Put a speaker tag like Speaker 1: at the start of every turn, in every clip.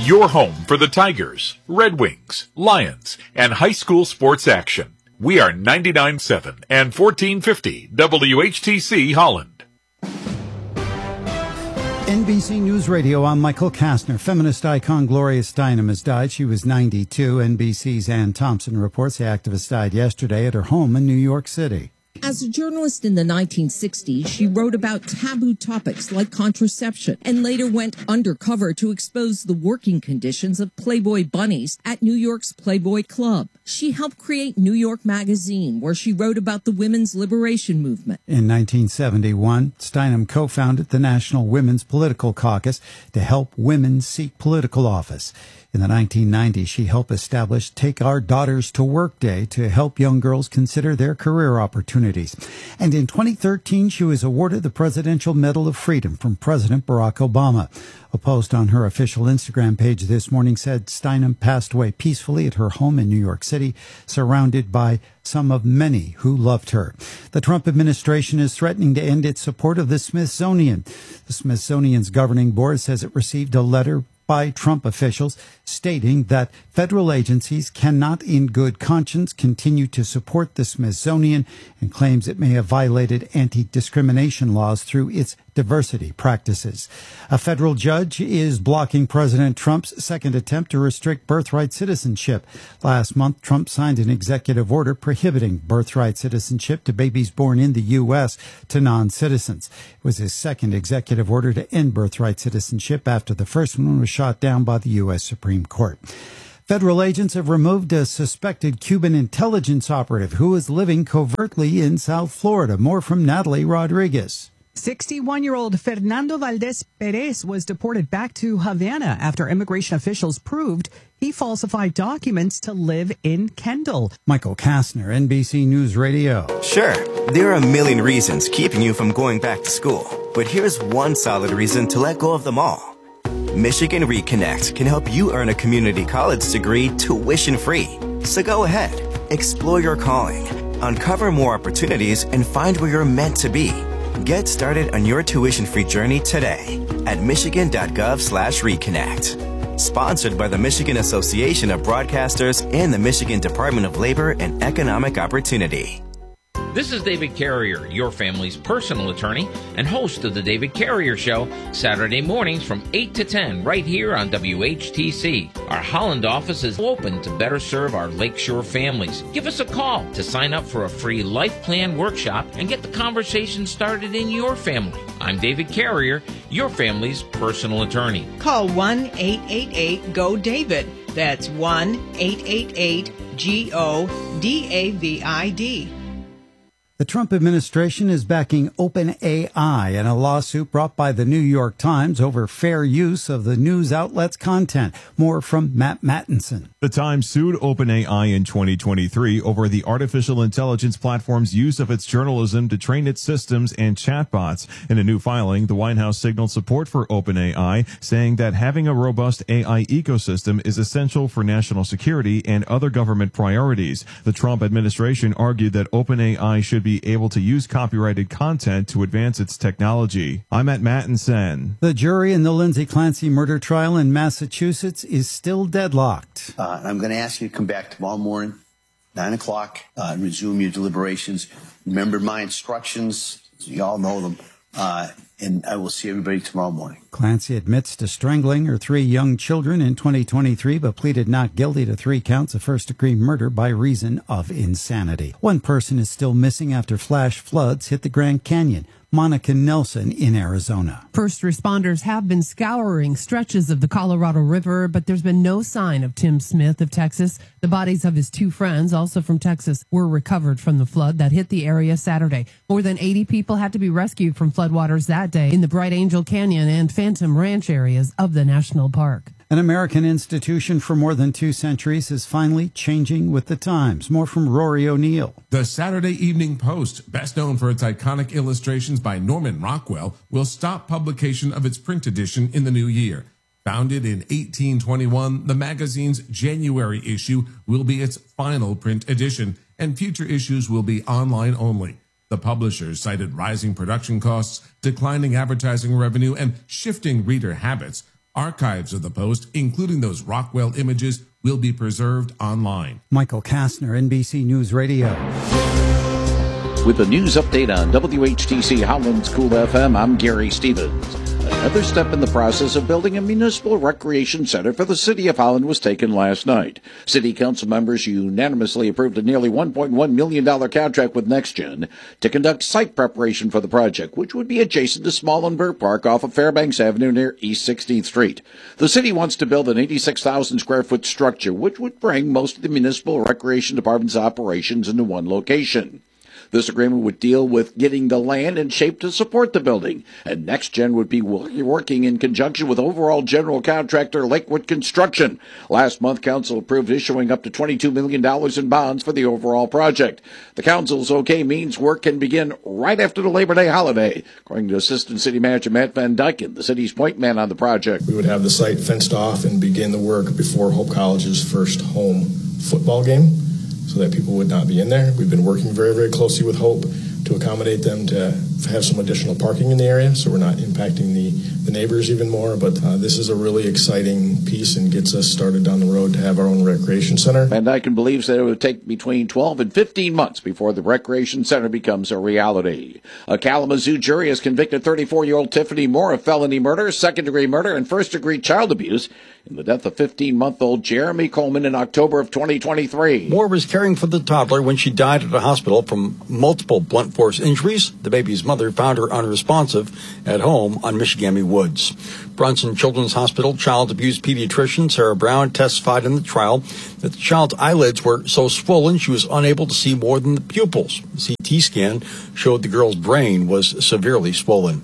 Speaker 1: Your home for the Tigers, Red Wings, Lions, and high school sports action. We are 99.7 and 1450 WHTC Holland.
Speaker 2: NBC News Radio, I'm Michael Kastner. Feminist icon Gloria Steinem has died. She was 92. NBC's Ann Thompson reports the activist died yesterday at her home in New York City.
Speaker 3: As a journalist in the 1960s, she wrote about taboo topics like contraception and later went undercover to expose the working conditions of Playboy bunnies at New York's Playboy Club. She helped create New York Magazine, where she wrote about the women's liberation movement.
Speaker 2: In 1971, Steinem co-founded the National Women's Political Caucus to help women seek political office. In the 1990s, she helped establish Take Our Daughters to Work Day to help young girls consider their career opportunities. And in 2013, she was awarded the Presidential Medal of Freedom from President Barack Obama. A post on her official Instagram page this morning said Steinem passed away peacefully at her home in New York City, surrounded by some of many who loved her. The Trump administration is threatening to end its support of the Smithsonian. The Smithsonian's governing board says it received a letter by Trump officials stating that federal agencies cannot in good conscience continue to support the Smithsonian and claims it may have violated anti-discrimination laws through its diversity practices. A federal judge is blocking President Trump's second attempt to restrict birthright citizenship. Last month, Trump signed an executive order prohibiting birthright citizenship to babies born in the U.S. to non-citizens. It was his second executive order to end birthright citizenship after the first one was shot down by the U.S. Supreme Court. Federal agents have removed a suspected Cuban intelligence operative who was living covertly in South Florida. More from Natalie Rodriguez.
Speaker 4: 61-year-old Fernando Valdez Perez was deported back to Havana after immigration officials proved he falsified documents to live in Kendall.
Speaker 2: Michael Kastner, NBC News Radio.
Speaker 5: Sure, there are a million reasons keeping you from going back to school, but here's one solid reason to let go of them all. Michigan Reconnect can help you earn a community college degree tuition-free. So go ahead, explore your calling, uncover more opportunities, and find where you're meant to be. Get started on your tuition-free journey today at michigan.gov/reconnect. Sponsored by the Michigan Association of Broadcasters and the Michigan Department of Labor and Economic Opportunity.
Speaker 6: This is David Carrier, your family's personal attorney and host of The David Carrier Show, Saturday mornings from 8 to 10 right here on WHTC. Our Holland office is open to better serve our Lakeshore families. Give us a call to sign up for a free life plan workshop and get the conversation started in your family. I'm David Carrier, your family's personal attorney.
Speaker 7: Call 1-888-GO-DAVID. That's 1-888-GO-DAVID.
Speaker 2: The Trump administration is backing OpenAI in a lawsuit brought by the New York Times over fair use of the news outlet's content. More from Matt Mattinson.
Speaker 8: The Times sued OpenAI in 2023 over the artificial intelligence platform's use of its journalism to train its systems and chatbots. In a new filing, the White House signaled support for OpenAI, saying that having a robust AI ecosystem is essential for national security and other government priorities. The Trump administration argued that OpenAI should be able to use copyrighted content to advance its technology. I'm at Mattinson.
Speaker 2: The jury in the Lindsay Clancy murder trial in Massachusetts is still deadlocked.
Speaker 9: I'm going to ask you to come back tomorrow morning, 9 o'clock, and resume your deliberations. Remember my instructions. You all know them. And I will see everybody tomorrow morning.
Speaker 2: Clancy admits to strangling her 3 young children in 2023, but pleaded not guilty to 3 counts of first-degree murder by reason of insanity. 1 person is still missing after flash floods hit the Grand Canyon. Monica Nelson in Arizona.
Speaker 10: First responders have been scouring stretches of the Colorado River, but there's been no sign of Tim Smith of Texas. The bodies of his 2 friends, also from Texas, were recovered from the flood that hit the area Saturday. More than 80 people had to be rescued from floodwaters that day in the Bright Angel Canyon and Phantom Ranch areas of the national park.
Speaker 2: An American institution for more than 2 centuries is finally changing with the times. More from Rory O'Neill.
Speaker 11: The Saturday Evening Post, best known for its iconic illustrations by Norman Rockwell, will stop publication of its print edition in the new year. Founded in 1821, the magazine's January issue will be its final print edition, and future issues will be online only. The publishers cited rising production costs, declining advertising revenue, and shifting reader habits. Archives of the post, including those Rockwell images, will be preserved online.
Speaker 2: Michael Kastner, NBC News Radio.
Speaker 7: With the news update on WHTC Holland's Cool FM, I'm Gary Stevens. Another step in the process of building a municipal recreation center for the City of Holland was taken last night. City Council members unanimously approved a nearly $1.1 million contract with NextGen to conduct site preparation for the project, which would be adjacent to Smallenberg Park off of Fairbanks Avenue near East 16th Street. The city wants to build an 86,000 square foot structure, which would bring most of the municipal recreation department's operations into one location. This agreement would deal with getting the land in shape to support the building, and NextGen would be working in conjunction with overall general contractor Lakewood Construction. Last month, Council approved issuing up to $22 million in bonds for the overall project. The Council's okay means work can begin right after the Labor Day holiday, according to Assistant City Manager Matt Van Dyken, the city's point man on the project.
Speaker 12: We would have the site fenced off and begin the work before Hope College's first home football game, so that people would not be in there. We've been working very, very closely with Hope to accommodate them to have some additional parking in the area, so we're not impacting the neighbors even more. But this is a really exciting piece and gets us started down the road to have our own recreation center.
Speaker 7: Van Dyken believes that it would take between 12 and 15 months before the recreation center becomes a reality. A Kalamazoo jury has convicted 34-year-old Tiffany Moore of felony murder, second-degree murder, and first-degree child abuse in the death of 15-month-old Jeremy Coleman in October of 2023.
Speaker 13: Moore was caring for the toddler when she died at a hospital from multiple blunt force injuries. The baby's mother found her unresponsive at home on Michigami Woods. Brunson Children's Hospital child abuse pediatrician Sarah Brown testified in the trial that the child's eyelids were so swollen she was unable to see more than the pupils. The CT scan showed the girl's brain was severely swollen.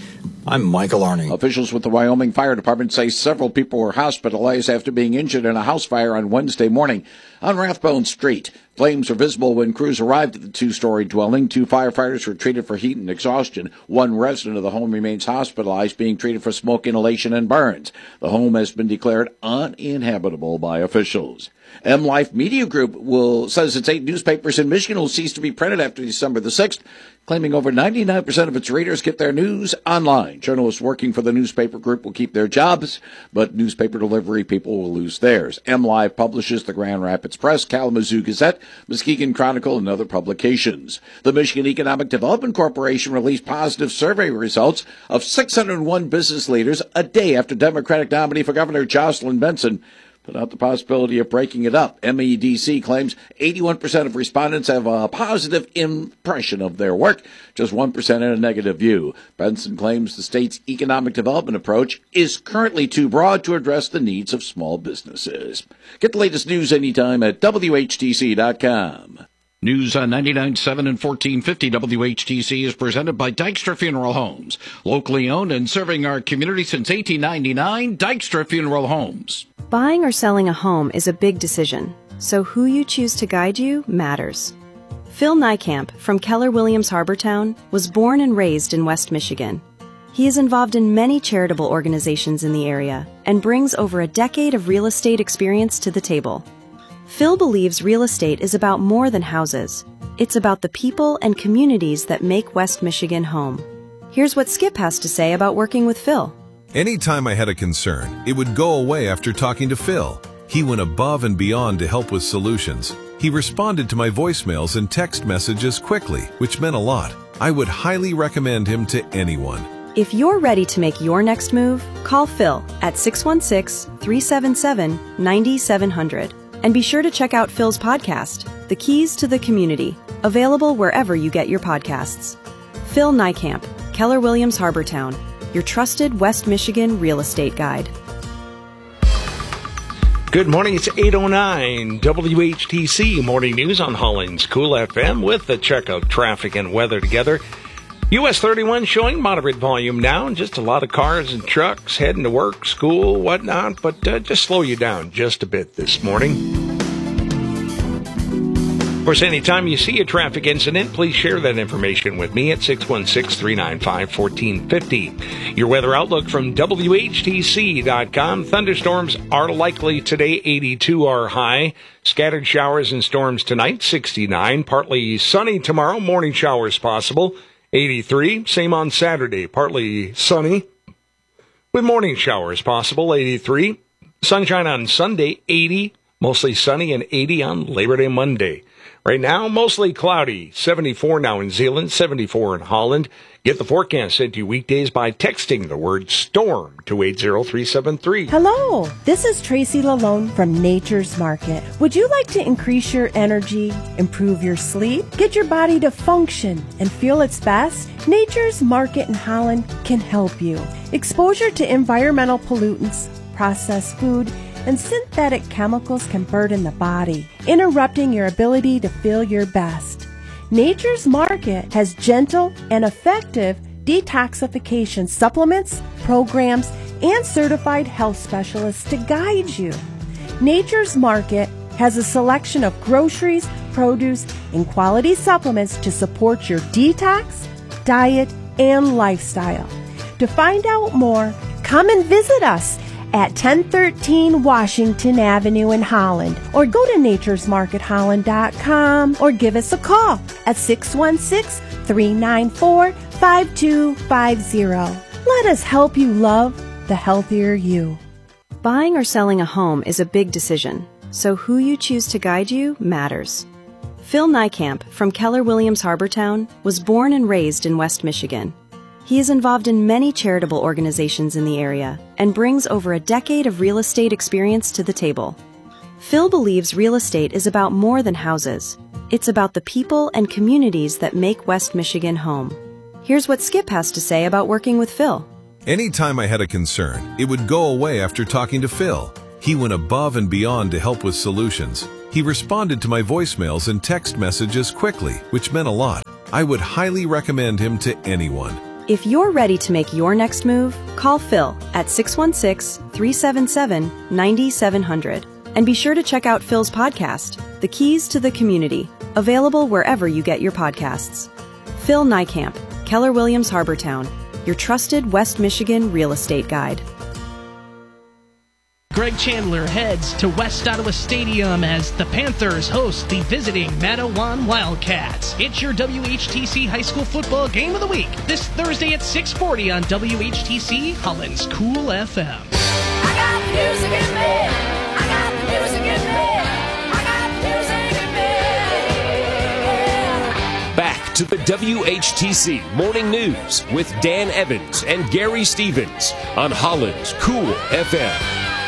Speaker 13: I'm Michael Arning.
Speaker 7: Officials with the Wyoming Fire Department say several people were hospitalized after being injured in a house fire on Wednesday morning on Rathbone Street. Flames were visible when crews arrived at the two-story dwelling. 2 firefighters were treated for heat and exhaustion. 1 resident of the home remains hospitalized, being treated for smoke inhalation and burns. The home has been declared uninhabitable by officials. M-Life Media Group says its 8 newspapers in Michigan will cease to be printed after December the 6th, claiming over 99% of its readers get their news online. Journalists working for the newspaper group will keep their jobs, but newspaper delivery people will lose theirs. M-Life publishes the Grand Rapids Press, Kalamazoo Gazette, Muskegon Chronicle, and other publications. The Michigan Economic Development Corporation released positive survey results of 601 business leaders a day after Democratic nominee for Governor Jocelyn Benson put out the possibility of breaking it up. MEDC claims 81% of respondents have a positive impression of their work, just 1% in a negative view. Benson claims the state's economic development approach is currently too broad to address the needs of small businesses. Get the latest news anytime at WHTC.com.
Speaker 14: News on 99.7 and 1450 WHTC is presented by Dykstra Funeral Homes. Locally owned and serving our community since 1899, Dykstra Funeral Homes.
Speaker 15: Buying or selling a home is a big decision, so who you choose to guide you matters. Phil Niekamp from Keller Williams Harbortown was born and raised in West Michigan. He is involved in many charitable organizations in the area and brings over a decade of real estate experience to the table. Phil believes real estate is about more than houses. It's about the people and communities that make West Michigan home. Here's what Skip has to say about working with Phil.
Speaker 16: Anytime I had a concern, it would go away after talking to Phil. He went above and beyond to help with solutions. He responded to my voicemails and text messages quickly, which meant a lot. I would highly recommend him to anyone.
Speaker 15: If you're ready to make your next move, call Phil at 616-377-9700. And be sure to check out Phil's podcast, The Keys to the Community, available wherever you get your podcasts. Phil Niekamp, Keller Williams Harbortown, your trusted West Michigan real estate guide.
Speaker 17: Good morning, it's 8:09, WHTC Morning News on Holland's Cool FM with the check of traffic and weather together. US 31 showing moderate volume now, and just a lot of cars and trucks heading to work, school, whatnot, but just slow you down just a bit this morning. Of course, anytime you see a traffic incident, please share that information with me at 616-395-1450. Your weather outlook from WHTC.com. Thunderstorms are likely today, 82 are high. Scattered showers and storms tonight, 69. Partly sunny tomorrow, morning showers possible. 83, same on Saturday, partly sunny. with morning showers possible, 83. Sunshine on Sunday, 80. Mostly sunny and 80 on Labor Day Monday. Right now, mostly cloudy, 74 now in Zeeland, 74 in Holland. Get the forecast sent to you weekdays by texting the word STORM to 80373.
Speaker 18: Hello, this is Tracy Lalone from Nature's Market. Would you like to increase your energy, improve your sleep, get your body to function and feel its best? Nature's Market in Holland can help you. Exposure to environmental pollutants, processed food, and synthetic chemicals can burden the body, interrupting your ability to feel your best. Nature's Market has gentle and effective detoxification supplements, programs, and certified health specialists to guide you. Nature's Market has a selection of groceries, produce, and quality supplements to support your detox, diet, and lifestyle. To find out more, come and visit us at 1013 Washington Avenue in Holland, or go to naturesmarketholland.com, or give us a call at 616-394-5250. Let us help you love the healthier you.
Speaker 15: Buying or selling a home is a big decision, so who you choose to guide you matters. Phil Niekamp from Keller Williams Harbortown was born and raised in West Michigan. He is involved in many charitable organizations in the area and brings over a decade of real estate experience to the table. Phil believes real estate is about more than houses. It's about the people and communities that make West Michigan home. Here's what Skip has to say about working with Phil.
Speaker 16: Anytime I had a concern, it would go away after talking to Phil. He went above and beyond to help with solutions. He responded to my voicemails and text messages quickly, which meant a lot. I would highly recommend him to anyone.
Speaker 15: If you're ready to make your next move, call Phil at 616-377-9700. And be sure to check out Phil's podcast, The Keys to the Community, available wherever you get your podcasts. Phil Niekamp, Keller Williams Harbortown, your trusted West Michigan real estate guide.
Speaker 19: Greg Chandler heads to West Ottawa Stadium as the Panthers host the visiting Matawan Wildcats. It's your WHTC High School Football Game of the Week this Thursday at 6:40 on WHTC Holland's Cool FM.
Speaker 20: I got music in me. I got music in me. I got music in me.
Speaker 21: Back to the WHTC Morning News with Dan Evans and Gary Stevens on Holland's Cool FM.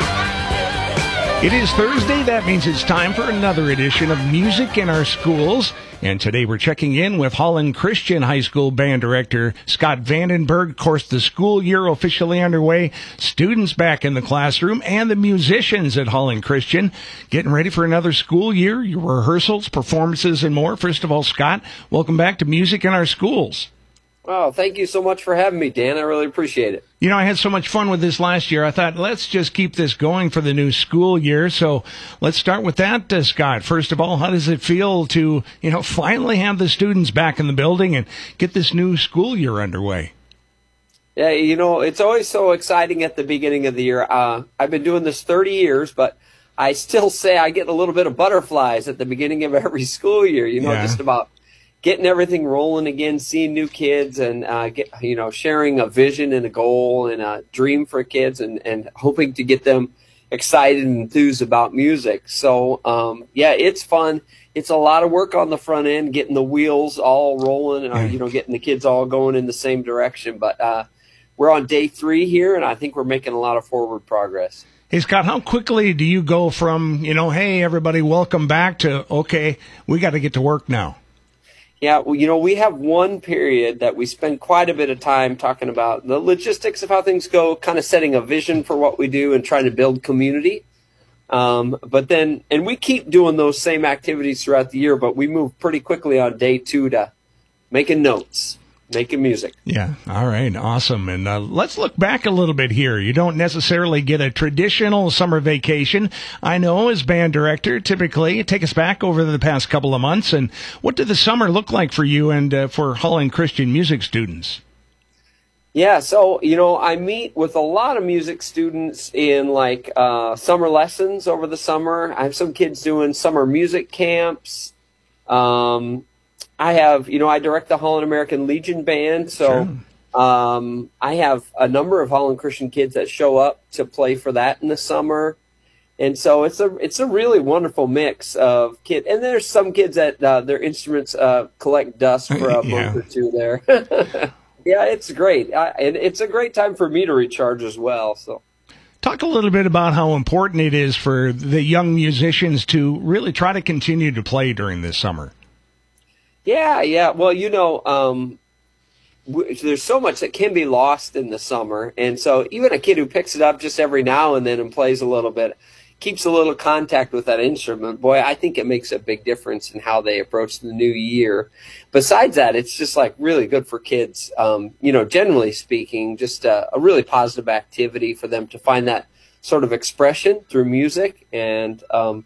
Speaker 17: It is Thursday. That means it's time for another edition of Music in Our Schools. And today we're checking in with Holland Christian High School Band Director Scott Vandenberg. Of course, the school year officially underway. Students back in the classroom and the musicians at Holland Christian getting ready for another school year. Your rehearsals, performances, and more. First of all, Scott, welcome back to Music in Our Schools.
Speaker 22: Oh, thank you so much for having me, Dan. I really appreciate it.
Speaker 17: You know, I had so much fun with this last year. I thought, let's just keep this going for the new school year. So let's start with that, Scott. First of all, how does it feel to, finally have the students back in the building and get this new school year underway?
Speaker 22: Yeah, it's always so exciting at the beginning of the year. I've been doing this 30 years, but I still say I get a little bit of butterflies at the beginning of every school year, just about getting everything rolling again, seeing new kids, and sharing a vision and a goal and a dream for kids, and hoping to get them excited and enthused about music. So it's fun. It's a lot of work on the front end, getting the wheels all rolling, getting the kids all going in the same direction. But we're on day 3 here, and I think we're making a lot of forward progress.
Speaker 17: Hey, Scott, how quickly do you go from, hey, everybody, welcome back, to, okay, we got to get to work now?
Speaker 22: Yeah, well, we have one period that we spend quite a bit of time talking about the logistics of how things go, kind of setting a vision for what we do and trying to build community. But then, and we keep doing those same activities throughout the year, but we move pretty quickly on day 2 to making notes, making music.
Speaker 17: Yeah. All right. Awesome. And let's look back a little bit here. You don't necessarily get a traditional summer vacation. I know as band director, typically take us back over the past couple of months. And what did the summer look like for you and for Holland Christian music students?
Speaker 22: Yeah. So, I meet with a lot of music students in summer lessons over the summer. I have some kids doing summer music camps. I have, I direct the Holland American Legion Band, so I have a number of Holland Christian kids that show up to play for that in the summer. And so it's a really wonderful mix of kids. And there's some kids that their instruments collect dust for a month or two there. Yeah, it's great. And it's a great time for me to recharge as well. So,
Speaker 1: talk a little bit about how important it is for the young musicians to really try to continue to play during this summer.
Speaker 22: Yeah. Well, there's so much that can be lost in the summer. And so even a kid who picks it up just every now and then and plays a little bit, keeps a little contact with that instrument, boy, I think it makes a big difference in how they approach the new year. Besides that, it's just like really good for kids, generally speaking, just a really positive activity for them to find that sort of expression through music, and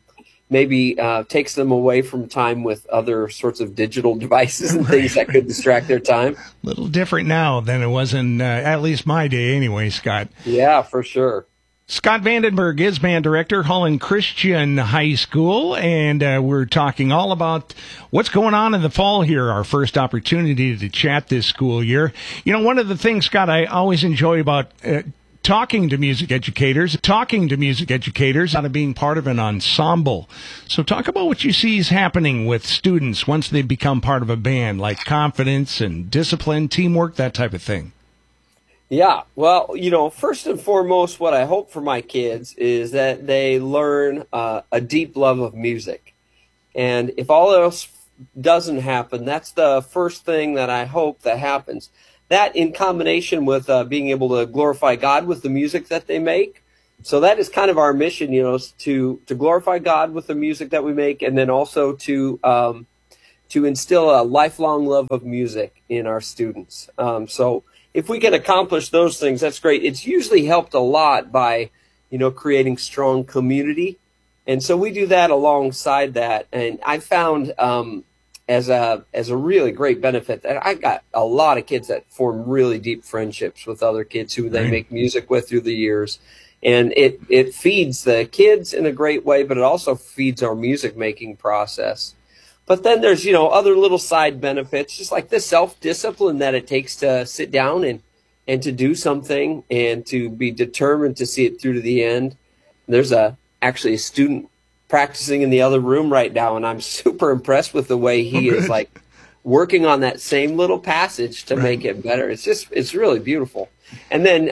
Speaker 22: maybe takes them away from time with other sorts of digital devices and things that could distract their time.
Speaker 1: A little different now than it was in at least my day anyway, Scott.
Speaker 22: Yeah, for sure.
Speaker 1: Scott Vandenberg is band director, Holland Christian High School, and we're talking all about what's going on in the fall here, our first opportunity to chat this school year. You know, one of the things, Scott, I always enjoy about talking to music educators, out of being part of an ensemble. So talk about what you see is happening with students once they become part of a band, like confidence and discipline, teamwork, that type of thing.
Speaker 22: Yeah, well, first and foremost, what I hope for my kids is that they learn a deep love of music. And if all else doesn't happen, that's the first thing that I hope that happens. That in combination with being able to glorify God with the music that they make. So that is kind of our mission, to glorify God with the music that we make, and then also to instill a lifelong love of music in our students. So if we can accomplish those things, that's great. It's usually helped a lot by, creating strong community. And so we do that alongside that. And I found as a really great benefit that I got a lot of kids that form really deep friendships with other kids who they make music with through the years. And it feeds the kids in a great way, but it also feeds our music making process. But then there's, other little side benefits, just like the self-discipline that it takes to sit down and to do something and to be determined to see it through to the end. There's actually a student practicing in the other room right now, and I'm super impressed with the way he is like working on that same little passage to make it better. It's really beautiful. And then,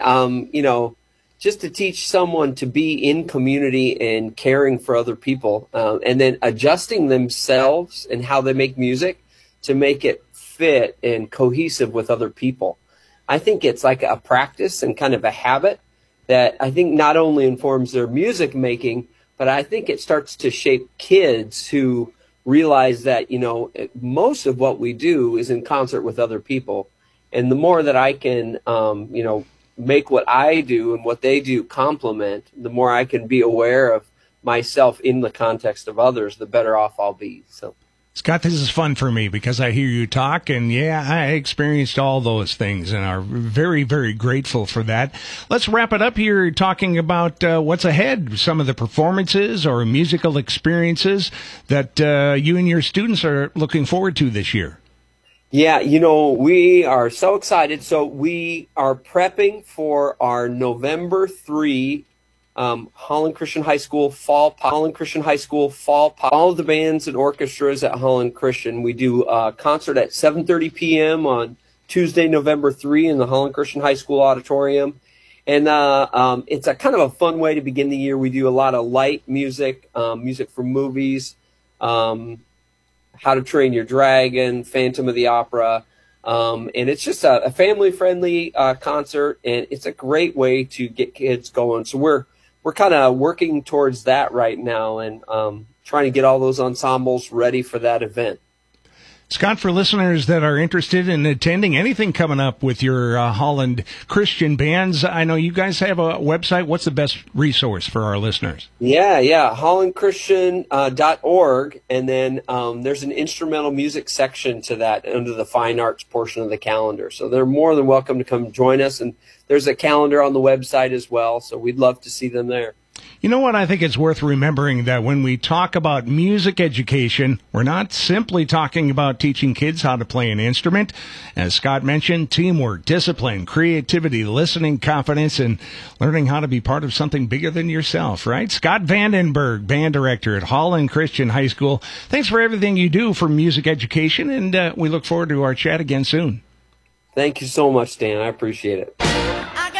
Speaker 22: just to teach someone to be in community and caring for other people, and then adjusting themselves and how they make music to make it fit and cohesive with other people. I think it's like a practice and kind of a habit that I think not only informs their music making, but I think it starts to shape kids who realize that, most of what we do is in concert with other people. And the more that I can, make what I do and what they do complement, the more I can be aware of myself in the context of others, the better off I'll be. So,
Speaker 1: Scott, this is fun for me because I hear you talk, and I experienced all those things and are very, very grateful for that. Let's wrap it up here talking about what's ahead, some of the performances or musical experiences that you and your students are looking forward to this year.
Speaker 22: Yeah, we are so excited. So we are prepping for our November 3 Holland Christian High School Fall All of the bands and orchestras at Holland Christian. We do a concert at 7:30 p.m. on Tuesday, November 3 in the Holland Christian High School auditorium. And it's a kind of a fun way to begin the year. We do a lot of light music, music from movies, How to Train Your Dragon, Phantom of the Opera. And it's just a family-friendly concert, and it's a great way to get kids going. So we're kind of working towards that right now, and trying to get all those ensembles ready for that event.
Speaker 1: Scott, for listeners that are interested in attending anything coming up with your Holland Christian bands, I know you guys have a website. What's the best resource for our listeners?
Speaker 22: Yeah, hollandchristian.org, and then there's an instrumental music section to that under the fine arts portion of the calendar. So they're more than welcome to come join us, and there's a calendar on the website as well, so we'd love to see them there.
Speaker 1: You know what? I think it's worth remembering that when we talk about music education, we're not simply talking about teaching kids how to play an instrument. As Scott mentioned, teamwork, discipline, creativity, listening, confidence, and learning how to be part of something bigger than yourself, right? Scott Vandenberg, band director at Holland Christian High School. Thanks for everything you do for music education, and we look forward to our chat again soon.
Speaker 22: Thank you so much, Dan. I appreciate it.